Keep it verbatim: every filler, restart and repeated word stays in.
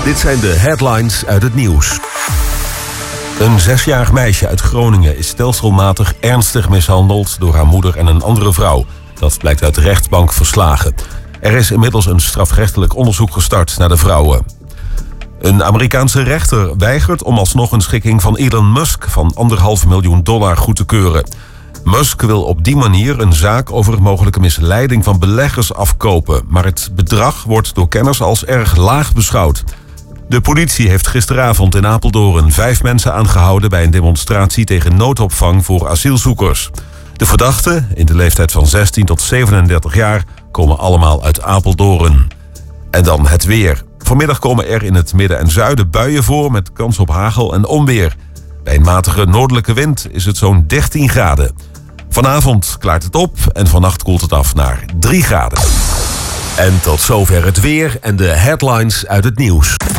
Dit zijn de headlines uit het nieuws. Een zesjarig meisje uit Groningen is stelselmatig ernstig mishandeld door haar moeder en een andere vrouw. Dat blijkt uit de rechtbank verslagen. Er is inmiddels een strafrechtelijk onderzoek gestart naar de vrouwen. Een Amerikaanse rechter weigert om alsnog een schikking van Elon Musk van anderhalf miljoen dollar goed te keuren. Musk wil op die manier een zaak over mogelijke misleiding van beleggers afkopen, maar het bedrag wordt door kenners als erg laag beschouwd. De politie heeft gisteravond in Apeldoorn vijf mensen aangehouden bij een demonstratie tegen noodopvang voor asielzoekers. De verdachten, in de leeftijd van zestien tot zevenendertig jaar, komen allemaal uit Apeldoorn. En dan het weer. Vanmiddag komen er in het midden en zuiden buien voor met kans op hagel en onweer. Bij een matige noordelijke wind is het zo'n dertien graden. Vanavond klaart het op en vannacht koelt het af naar drie graden. En tot zover het weer en de headlines uit het nieuws.